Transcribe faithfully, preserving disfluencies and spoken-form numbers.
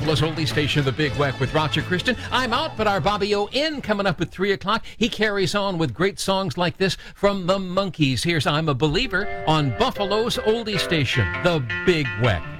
Buffalo's oldie station, The Big Weck with Roger Christian. I'm out, but our Bobby O in coming up at three o'clock. He carries on with great songs like this from the Monkees. Here's I'm a Believer on Buffalo's oldie station, The Big Weck.